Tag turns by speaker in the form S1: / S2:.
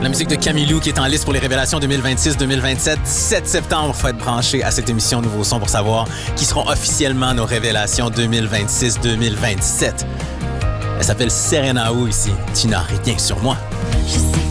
S1: La musique de Camilou qui est en liste pour les révélations 2026-2027. 17 septembre, il faut être branché à cette émission Nouveau Son pour savoir qui seront officiellement nos révélations 2026-2027. Elle s'appelle Serena O ici. Tu n'as rien sur moi.
S2: Je